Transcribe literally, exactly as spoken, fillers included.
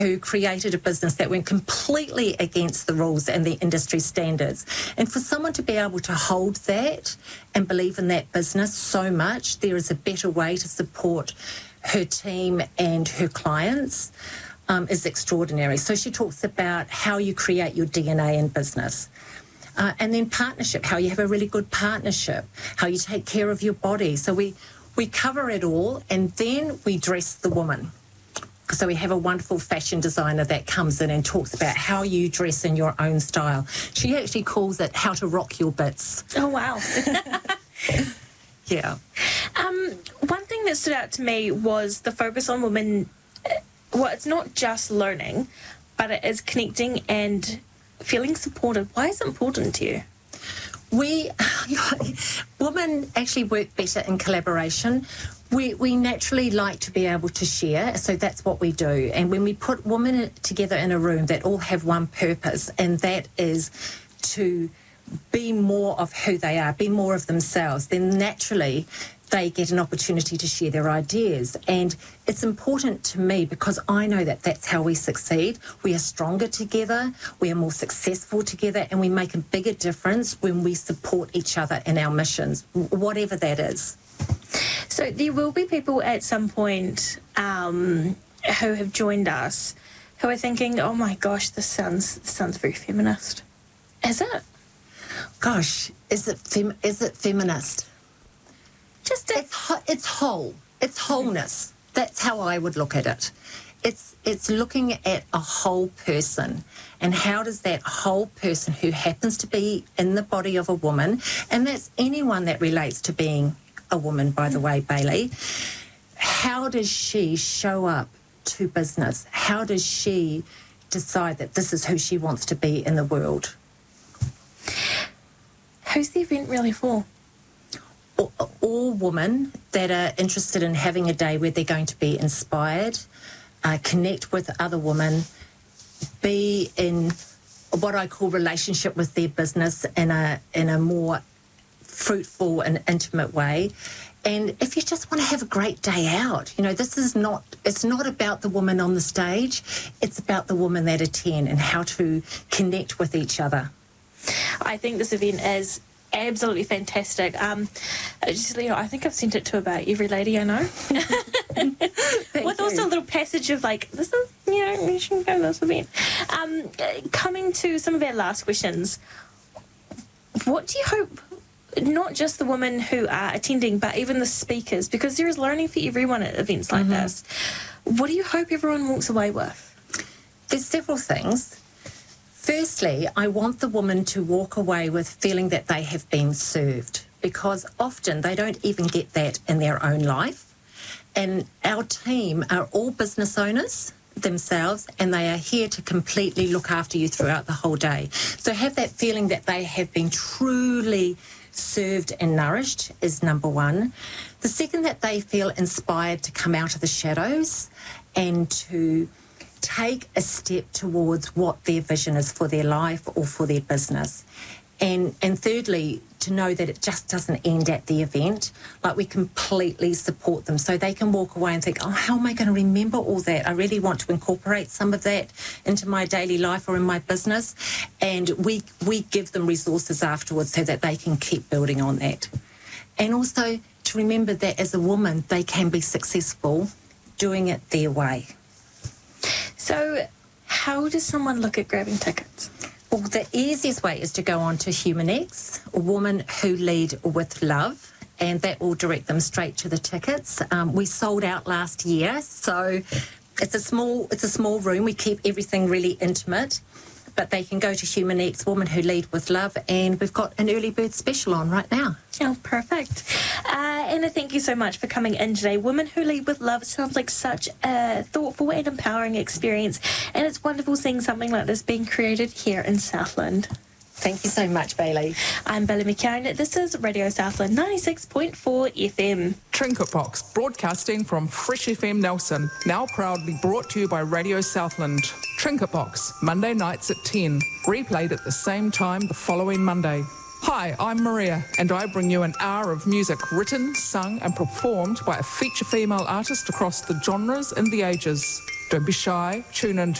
who created a business that went completely against the rules and the industry standards. And for someone to be able to hold that and believe in that business so much, there is a better way to support her team and her clients um, is extraordinary. So she talks about how you create your D N A in business. Uh, and then partnership, how you have a really good partnership, how you take care of your body. So we, we cover it all, and then we dress the woman. So we have a wonderful fashion designer that comes in and talks about how you dress in your own style. She actually calls it how to rock your bits. Oh, wow. Yeah. Um, one thing that stood out to me was the focus on women. Well, it's not just learning, but it is connecting and feeling supported. Why is it important to you? We, women actually work better in collaboration. We we naturally like to be able to share, so that's what we do. And when we put women together in a room that all have one purpose, and that is to be more of who they are, be more of themselves, then naturally they get an opportunity to share their ideas. And it's important to me because I know that that's how we succeed. We are stronger together, we are more successful together, and we make a bigger difference when we support each other in our missions, whatever that is. So there will be people at some point um, who have joined us who are thinking, oh my gosh, this sounds, this sounds very feminist. Is it? Gosh, is it fem- is it feminist? Just a- it's ho- it's whole. It's wholeness. That's how I would look at it. It's it's looking at a whole person, and how does that whole person who happens to be in the body of a woman, and that's anyone that relates to being a woman, by the way, Bailey, how does she show up to business? How does she decide that this is who she wants to be in the world? Who's the event really for? All, all women that are interested in having a day where they're going to be inspired, uh, connect with other women, be in what I call relationship with their business in a in a more fruitful and intimate way. And if you just want to have a great day out, you know, this is not, it's not about the woman on the stage, it's about the women that attend and how to connect with each other. I think this event is absolutely fantastic. Um, just, you know, I think I've sent it to about every lady I know. With you. also a little passage of like, this is, you know, you should go to this event. Um, coming to some of our last questions, what do you hope, not just the women who are attending, but even the speakers, because there is learning for everyone at events like mm-hmm. this, what do you hope everyone walks away with? There's several things. Firstly, I want the woman to walk away with feeling that they have been served, because often they don't even get that in their own life. And our team are all business owners themselves, and they are here to completely look after you throughout the whole day. So have that feeling that they have been truly served and nourished is number one. The second, that they feel inspired to come out of the shadows and to take a step towards what their vision is for their life or for their business. And and thirdly, to know that it just doesn't end at the event. Like, we completely support them so they can walk away and think, oh, how am I going to remember all that? I really want to incorporate some of that into my daily life or in my business. And we we give them resources afterwards so that they can keep building on that. And also to remember that as a woman, they can be successful doing it their way. So how does someone look at grabbing tickets? Well, the easiest way is to go on to HumanX, Women Who Lead with Love, and that will direct them straight to the tickets. Um, we sold out last year, so it's a small it's a small room. We keep everything really intimate, but they can go to HumanX, Women Who Lead with Love, and we've got an early bird special on right now. Oh, perfect. Uh, Anna, thank you so much for coming in today. Women Who Lead with Love sounds like such a thoughtful and empowering experience, and it's wonderful seeing something like this being created here in Southland. Thank you so much, Bailey. I'm Bella McKeown. This is Radio Southland ninety-six point four F M. Trinket Box, broadcasting from Fresh F M Nelson, now proudly brought to you by Radio Southland. Trinket Box, Monday nights at ten, replayed at the same time the following Monday. Hi, I'm Maria, and I bring you an hour of music written, sung and performed by a feature female artist across the genres and the ages. Don't be shy, tune in